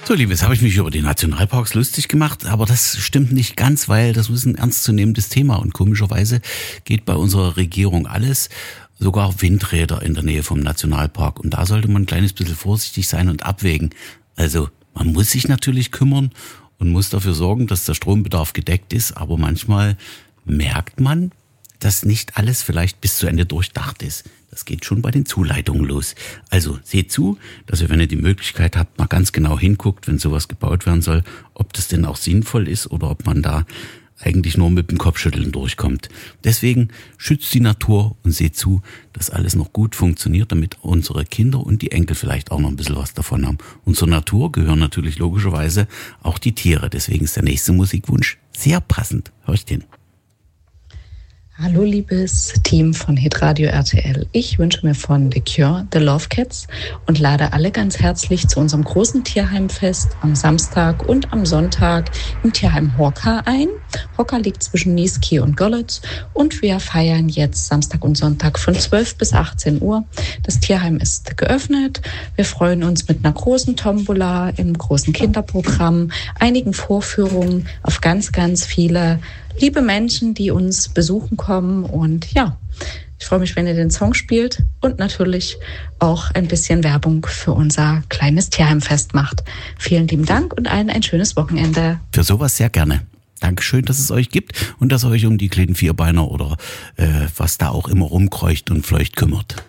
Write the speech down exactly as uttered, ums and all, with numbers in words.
So, Liebes, habe ich mich über die Nationalparks lustig gemacht, aber das stimmt nicht ganz, weil das ist ein ernstzunehmendes Thema und komischerweise geht bei unserer Regierung alles, sogar Windräder in der Nähe vom Nationalpark, und da sollte man ein kleines bisschen vorsichtig sein und abwägen. Also man muss sich natürlich kümmern und muss dafür sorgen, dass der Strombedarf gedeckt ist, aber manchmal merkt man, dass nicht alles vielleicht bis zu Ende durchdacht ist. Das geht schon bei den Zuleitungen los. Also seht zu, dass ihr, wenn ihr die Möglichkeit habt, mal ganz genau hinguckt, wenn sowas gebaut werden soll, ob das denn auch sinnvoll ist oder ob man da eigentlich nur mit dem Kopfschütteln durchkommt. Deswegen schützt die Natur und seht zu, dass alles noch gut funktioniert, damit unsere Kinder und die Enkel vielleicht auch noch ein bisschen was davon haben. Und zur Natur gehören natürlich logischerweise auch die Tiere. Deswegen ist der nächste Musikwunsch sehr passend. Hörst hin. Hallo liebes Team von Hitradio R T L. Ich wünsche mir von The Cure The Love Cats und lade alle ganz herzlich zu unserem großen Tierheimfest am Samstag und am Sonntag im Tierheim Horka ein. Horka liegt zwischen Niesky und Görlitz und wir feiern jetzt Samstag und Sonntag von zwölf bis achtzehn Uhr. Das Tierheim ist geöffnet. Wir freuen uns mit einer großen Tombola, im großen Kinderprogramm, einigen Vorführungen auf ganz, ganz viele liebe Menschen, die uns besuchen kommen, und ja, ich freue mich, wenn ihr den Song spielt und natürlich auch ein bisschen Werbung für unser kleines Tierheimfest macht. Vielen lieben Dank und allen ein schönes Wochenende. Für sowas sehr gerne. Dankeschön, dass es euch gibt und dass ihr euch um die kleinen Vierbeiner oder äh, was da auch immer rumkreucht und fleucht kümmert.